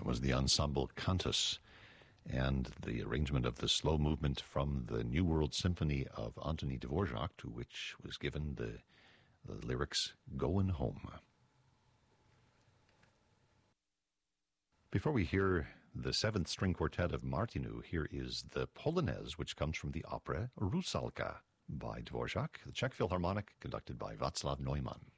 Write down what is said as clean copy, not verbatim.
was the ensemble Cantus, and the arrangement of the slow movement from the New World Symphony of Anthony Dvorak, to which was given the lyrics "Goin' Home." Before we hear the seventh string quartet of Martinu, here is the Polonaise, which comes from the opera Rusalka by Dvorak, the Czech Philharmonic, conducted by Václav Neumann.